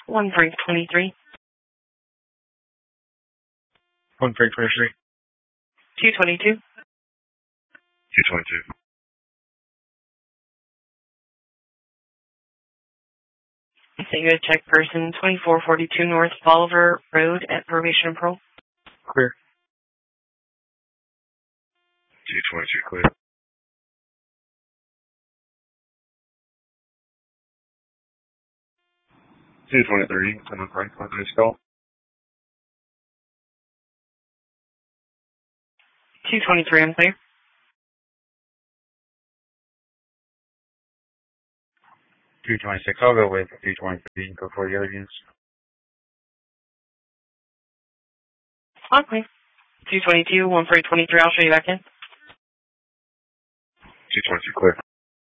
One break 23. 1 break 23. 222. 222. Single check person 2442 North Bolivar Road at Probation and Parole. Clear. 222 clear. 223, someone Frank on this call. 223, I'm clear. 226, I'll go with 223 before the other units. Okay. 222, 1 break 23, I'll show you back in. 222 clear.